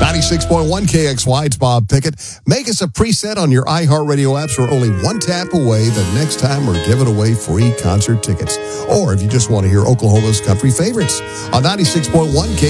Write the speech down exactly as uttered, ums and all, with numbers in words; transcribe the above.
ninety-six point one K X Y, it's Bob Pickett. Make us a preset on your iHeartRadio apps. We're only one tap away the next time we're giving away free concert tickets. Or if you just want to hear Oklahoma's country favorites on ninety-six point one K